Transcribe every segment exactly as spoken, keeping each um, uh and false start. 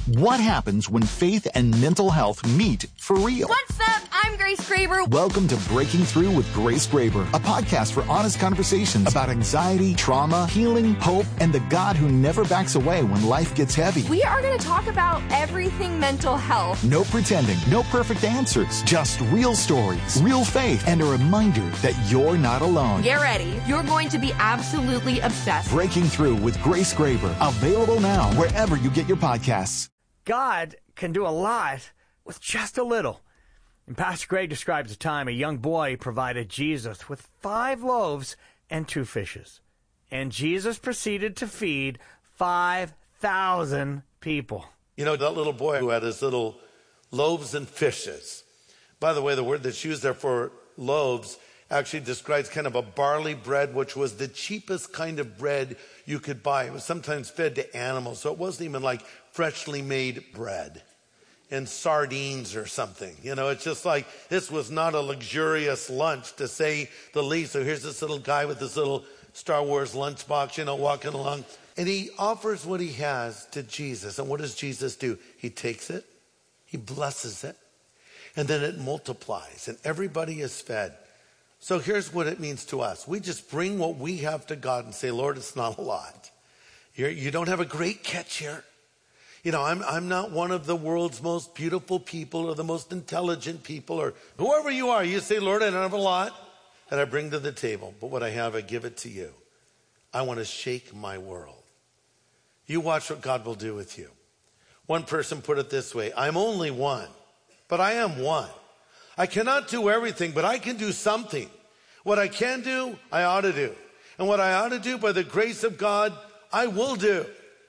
What happens when faith and mental health meet for real? What's up? I'm Grace Graber. Welcome to Breaking Through with Grace Graber, a podcast for honest conversations about anxiety, trauma, healing, hope, and the God who never backs away when life gets heavy. We are going to talk about everything mental health. No pretending, no perfect answers, just real stories, real faith, and a reminder that you're not alone. Get ready. You're going to be absolutely obsessed. Breaking Through with Grace Graber, available now wherever you get your podcasts. God can do a lot with just a little. And Pastor Greg describes a time a young boy provided Jesus with five loaves and two fishes. And Jesus proceeded to feed five thousand people. You know, that little boy who had his little loaves and fishes. By the way, the word that's used there for loaves actually describes kind of a barley bread, which was the cheapest kind of bread you could buy. It was sometimes fed to animals, so it wasn't even like freshly made bread and sardines or something. You know, it's just like, this was not a luxurious lunch, to say the least. So here's this little guy with this little Star Wars lunchbox, you know, walking along. And he offers what he has to Jesus. And what does Jesus do? He takes it, he blesses it, and then it multiplies, and everybody is fed. So here's what it means to us. We just bring what we have to God and say, Lord, it's not a lot. You're, you don't have a great catch here. You know, I'm, I'm not one of the world's most beautiful people or the most intelligent people or whoever you are. You say, Lord, I don't have a lot that I bring to the table, but what I have, I give it to you. I want to shake my world. You watch what God will do with you. One person put it this way: I'm only one, but I am one. I cannot do everything, but I can do something. What I can do, I ought to do. And what I ought to do by the grace of God, I will do.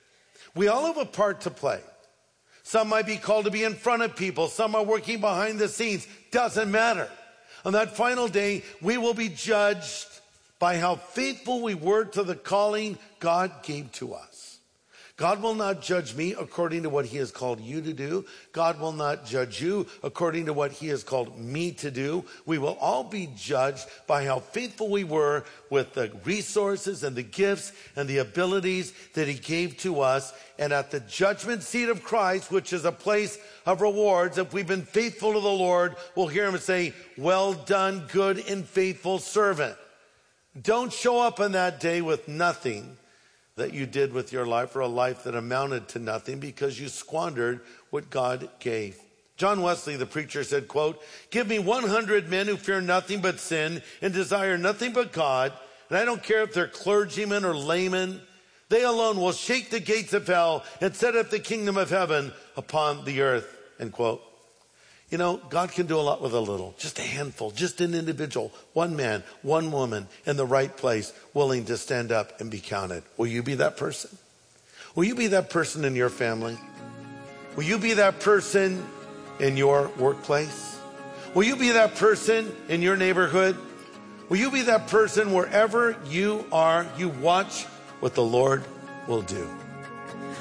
We all have a part to play. Some might be called to be in front of people. Some are working behind the scenes. Doesn't matter. On that final day, we will be judged by how faithful we were to the calling God gave to us. God will not judge me according to what he has called you to do. God will not judge you according to what he has called me to do. We will all be judged by how faithful we were with the resources and the gifts and the abilities that he gave to us. And at the judgment seat of Christ, which is a place of rewards, if we've been faithful to the Lord, we'll hear him say, well done, good and faithful servant. Don't show up on that day with nothing that you did with your life, or a life that amounted to nothing because you squandered what God gave. John Wesley, the preacher, said, quote, give me one hundred men who fear nothing but sin and desire nothing but God, and I don't care if they're clergymen or laymen, they alone will shake the gates of hell and set up the kingdom of heaven upon the earth, end quote. You know, God can do a lot with a little, just a handful, just an individual, one man, one woman in the right place, willing to stand up and be counted. Will you be that person? Will you be that person in your family? Will you be that person in your workplace? Will you be that person in your neighborhood? Will you be that person wherever you are? You watch what the Lord will do.